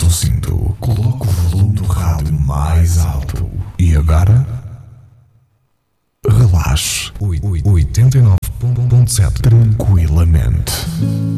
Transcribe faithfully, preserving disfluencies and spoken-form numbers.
o cinto, coloque o volume do rádio mais alto. E agora, relaxe. oitenta e nove ponto sete tranquilamente.